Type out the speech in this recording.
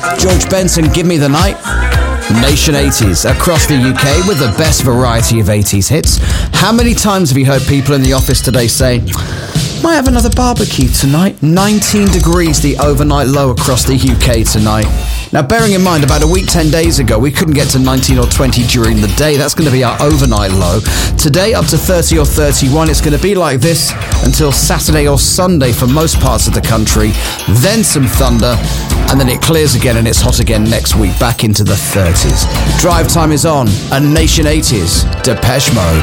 George Benson, Give Me the Night. Nation 80s across the UK with the best variety of 80s hits. How many times have you heard people in the office today say, might have another barbecue tonight? 19 degrees the overnight low across the UK tonight. Now, bearing in mind, about a week, 10 days ago, we couldn't get to 19 or 20 during the day. That's going to be our overnight low. Today, up to 30 or 31. It's going to be like this until Saturday or Sunday for most parts of the country. Then some thunder, and then it clears again and it's hot again next week, back into the 30s. Drive Time is on, and Nation 80s, Depeche Mode.